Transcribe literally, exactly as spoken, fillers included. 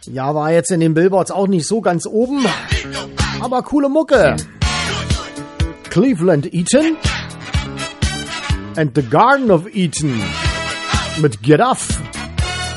Ja, war jetzt in den Billboards auch nicht so ganz oben, aber coole Mucke. Cleveland Eaton and the Garden of Eden mit Get Up.